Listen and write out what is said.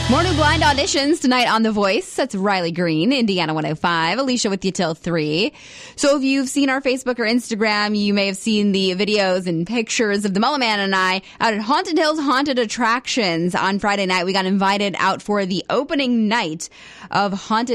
More new blind auditions tonight on The Voice. That's Riley Green, Indiana 105. Alicia with you till 3. So if you've seen our Facebook or Instagram, you may have seen the videos and pictures of the Mullet Man and I out at Haunted Hills Haunted Attractions on Friday night. We got invited out for the opening night of Haunted